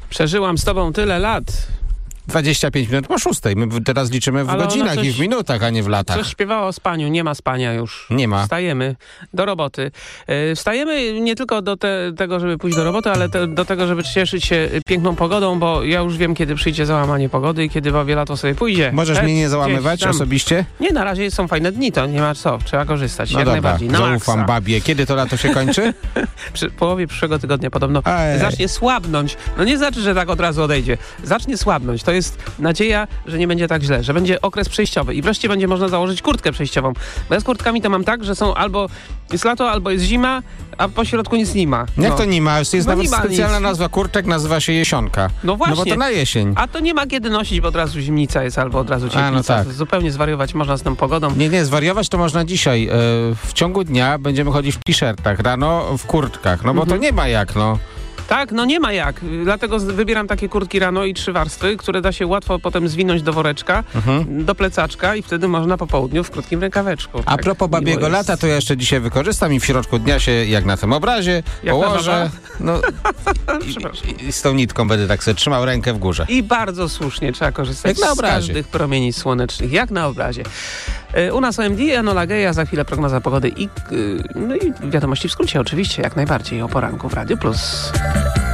Przeżyłam z tobą tyle lat. 25 minut po 6. My teraz liczymy w Ale ona godzinach coś- i w minutach, a nie w latach. Coś śpiewała o spaniu, nie ma spania już. Nie ma. Wstajemy do roboty. Wstajemy nie tylko do tego, żeby pójść do roboty, ale do tego, żeby cieszyć się piękną pogodą, bo ja już wiem, kiedy przyjdzie załamanie pogody i kiedy bawię lato sobie pójdzie. Możesz mnie nie załamywać gdzieś tam. osobiście? Nie, na razie są fajne dni, to nie ma co. Trzeba korzystać, No jak dobra, najbardziej. Na zaufam maksa. babie. Kiedy to lato się kończy? Przy połowie przyszłego tygodnia podobno Ej. zacznie słabnąć. No nie znaczy, że tak od razu odejdzie. Zacznie słabnąć. To jest nadzieja, że nie będzie tak źle, że będzie okres przejściowy i wreszcie będzie można założyć kurtkę przejściową. Bo ja z kurtkami to mam tak, że są albo jest lato, albo jest zima, a po środku nic nie ma. Jak No. to nie ma? Jest No nawet nie ma specjalna nic. nazwa kurtek, nazywa się jesionka. No właśnie. No bo to na jesień. A to nie ma kiedy nosić, bo od razu zimnica jest albo od razu cieplica. no tak. Zupełnie zwariować można z tą pogodą. Nie, zwariować to można dzisiaj. W ciągu dnia będziemy chodzić w t-shirtach, rano w kurtkach. No bo to nie ma jak, no. Tak, no nie ma jak. Dlatego wybieram takie kurtki rano i 3 warstwy, które da się łatwo potem zwinąć do woreczka, do plecaczka i wtedy można po południu w krótkim rękaweczku. A propos babiego lata, to ja jeszcze dzisiaj wykorzystam i w środku dnia się, jak na tym obrazie, Jak położę. No, Przepraszam. i z tą nitką będę tak sobie trzymał rękę w górze. I bardzo słusznie trzeba korzystać Jak na z obrazie. każdych promieni słonecznych, jak na obrazie. U nas OMD, Enola Geja, za chwilę prognoza pogody i wiadomości w skrócie oczywiście, jak najbardziej o poranku w Radiu Plus.